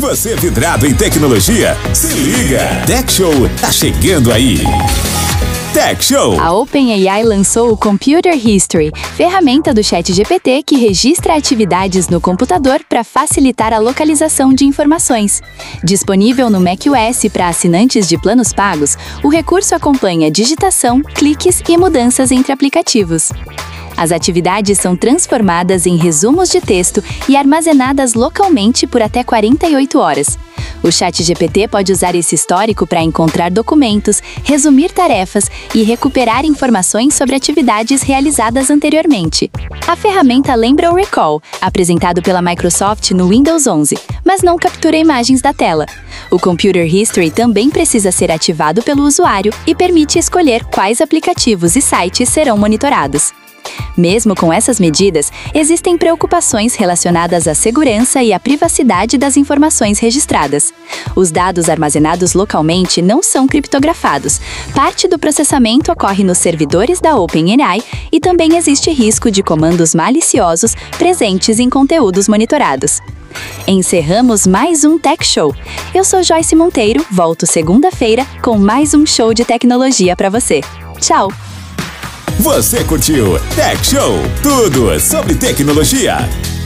Você vidrado em tecnologia? Se liga! Tech Show tá chegando aí! Tech Show! A OpenAI lançou o Computer History, ferramenta do ChatGPT que registra atividades no computador para facilitar a localização de informações. Disponível no macOS para assinantes de planos pagos, o recurso acompanha digitação, cliques e mudanças entre aplicativos. As atividades são transformadas em resumos de texto e armazenadas localmente por até 48 horas. O ChatGPT pode usar esse histórico para encontrar documentos, resumir tarefas e recuperar informações sobre atividades realizadas anteriormente. A ferramenta lembra o Recall, apresentado pela Microsoft no Windows 11, mas não captura imagens da tela. O Computer History também precisa ser ativado pelo usuário e permite escolher quais aplicativos e sites serão monitorados. Mesmo com essas medidas, existem preocupações relacionadas à segurança e à privacidade das informações registradas. Os dados armazenados localmente não são criptografados. Parte do processamento ocorre nos servidores da OpenAI e também existe risco de comandos maliciosos presentes em conteúdos monitorados. Encerramos mais um Tech Show. Eu sou Joyce Monteiro, volto segunda-feira com mais um show de tecnologia para você. Tchau! Você curtiu Tech Show? Tudo sobre tecnologia.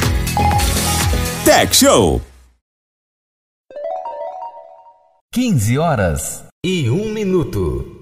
Tech Show. 15 horas e 1 minuto.